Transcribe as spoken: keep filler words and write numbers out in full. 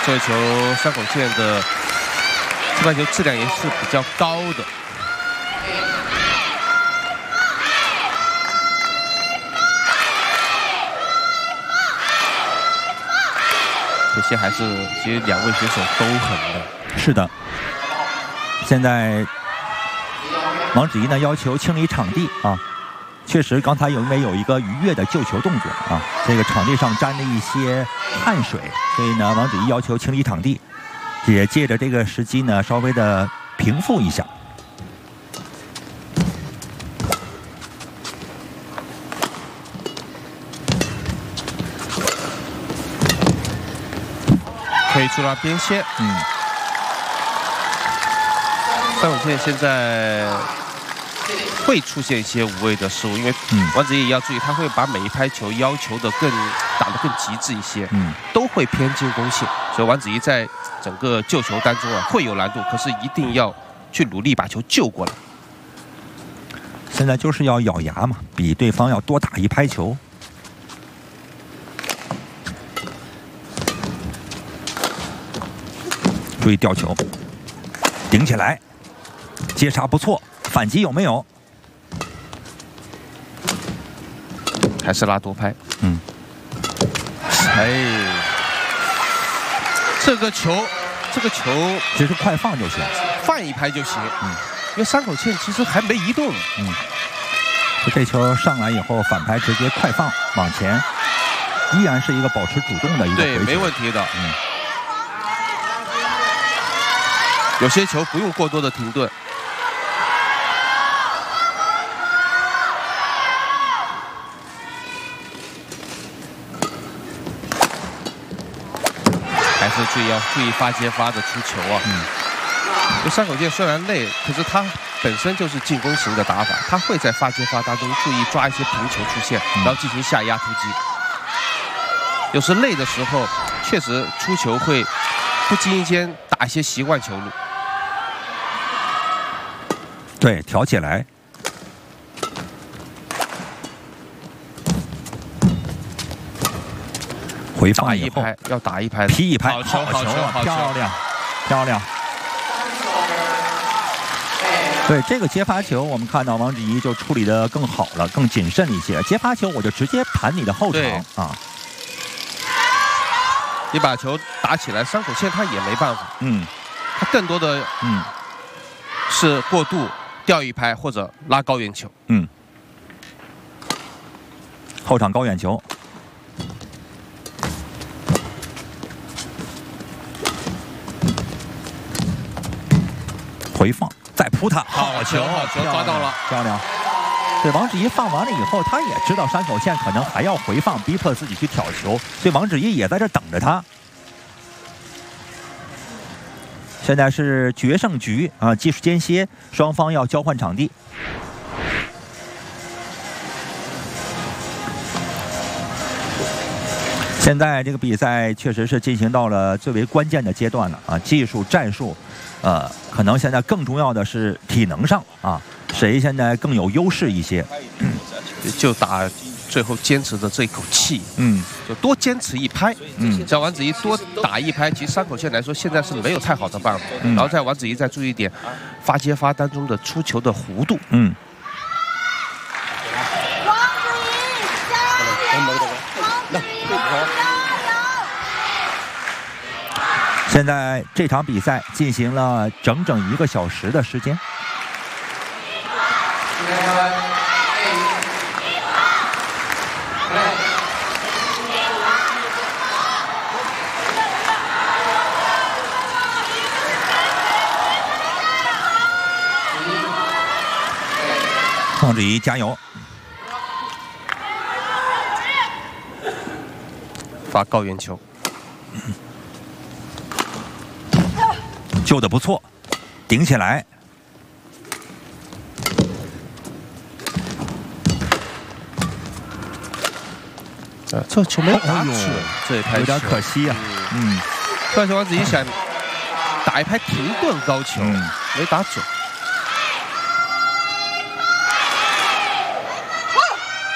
这球山口茜的这盘球质量也是比较高的。这些还是其实两位选手都很嫩。 是的，现在王芷怡呢要求清理场地啊。 确实，刚才因为有一个愉悦的救球动作啊，这个场地上沾了一些汗水，所以呢，王芷怡要求清理场地，也借着这个时机呢，稍微的平复一下。 可以出到边线，嗯，山口茜现在。 会出现一些无谓的失误，因为王芷怡也要注意，他会把每一拍球要求的更打得更极致一些，嗯，都会偏进攻性，所以王芷怡在整个救球当中啊会有难度，可是一定要去努力把球救过来。 现在就是要咬牙嘛，比对方要多打一拍球。注意吊球，顶起来，接杀不错，反击有没有？ 还是拉多拍，嗯，哎，这个球，这个球其实快放就行， 放一拍就行，嗯，因为山口茜其实还没移动，嗯， 这球上来以后反拍直接快放往前，依然是一个保持主动的一个对，没问题的，嗯，有些球不用过多的停顿。 还是注意要注意发接发的出球啊！嗯，这山口茜虽然累，可是他本身就是进攻型的打法，他会在发接发当中注意抓一些平球出现，然后进行下压突击。有时累的时候，确实出球会不经意间打一些习惯球路。 对，挑起来。 回放一拍，要打一拍， 劈一拍， 好球，好球， 漂亮，漂亮。对这个接发球，我们看到王芷怡就处理得更好了，更谨慎一些。接发球我就直接盘你的后场啊。 你把球打起来，山口茜他也没办法，嗯，他更多的嗯是过度吊一拍或者拉高远球， 嗯，后场高远球。 回放，再扑他， 好球，好球，抓到了， 漂亮。对，王芷怡放完了以后，他也知道山口茜可能还要回放，逼迫自己去挑球，所以王芷怡也在这等着他。现在是决胜局啊，技术间歇，双方要交换场地。现在这个比赛确实是进行到了最为关键的阶段了啊，技术战术。 呃，可能现在更重要的是体能上啊，谁现在更有优势一些？ 嗯、就打最后坚持的这口气，嗯，就多坚持一拍，嗯，只要王芷怡多打一拍，其实山口茜来说现在是没有太好的办法。嗯、然后在王芷怡再注意一点发接发当中的出球的弧度，嗯。王芷怡加油！现在这场比赛进行了整整一个小时的时间。王芷怡加油！ 发高远球。 救得不错，顶起来。 呃，这球没打准，这一拍有点可惜啊。嗯， 这球王芷怡想打一拍停顿高球，没打准。